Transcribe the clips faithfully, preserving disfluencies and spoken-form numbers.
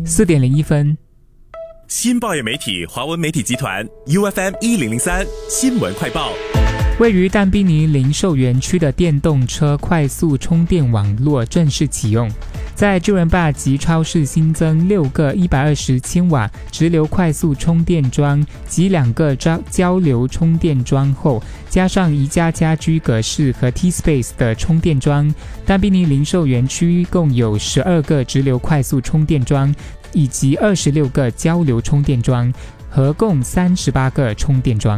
四点零一分。 新报业媒体华文媒体集团 U F M 一零零三新闻快报。 位于但宾尼零售园区的电动车快速充电网络正式启用，在巨人坝及超市新增六个一百二十千瓦直流快速充电桩及两个交流充电桩后，加上宜家家居格式和 T-Space 的充电桩，但宾尼零售园区共有十二个直流快速充电桩以及二十六个交流充电桩，合共三十八个充电桩。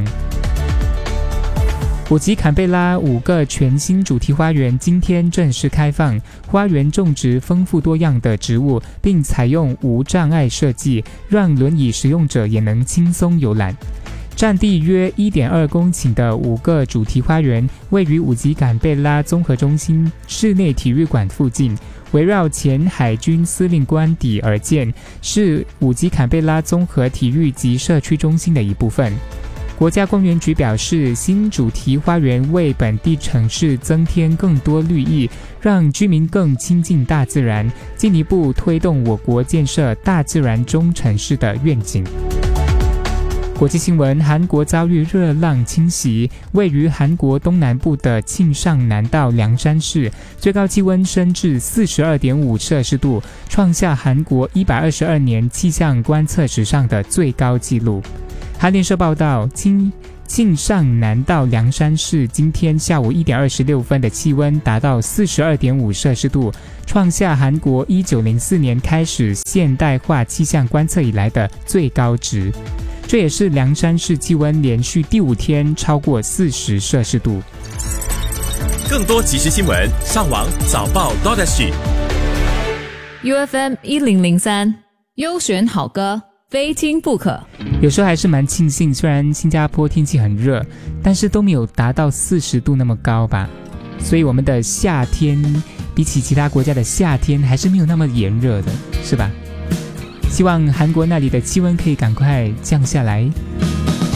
五级坎贝拉五个全新主题花园今天正式开放，花园种植丰富多样的植物，并采用无障碍设计，让轮椅使用者也能轻松游览。占地约 一点二公顷的五个主题花园位于五级坎贝拉综合中心室内体育馆附近，围绕前海军司令官邸而建，是五级坎贝拉综合体育及社区中心的一部分。国家公园局表示，新主题花园为本地城市增添更多绿意，让居民更亲近大自然，进一步推动我国建设大自然中城市的愿景。国际新闻，韩国遭遇热浪侵袭，位于韩国东南部的庆尚南道凉山市，最高气温升至 四十二点五摄氏度，创下韩国一百二十二年气象观测史上的最高纪录。韩联社报道，庆庆尚南道凉山市今天下午一点二十六分的气温达到 四十二点五摄氏度，创下韩国一九零四年开始现代化气象观测以来的最高值。这也是凉山市气温连续第五天超过四十摄氏度。 更多即时新闻，上网早报 .sg。 U F M 一零零三优选好歌，非听不可。 有时候还是蛮庆幸，虽然新加坡天气很热，但是都没有达到四十度那么高吧，所以我们的夏天比起其他国家的夏天还是没有那么炎热的，是吧？希望韩国那里的气温可以赶快降下来。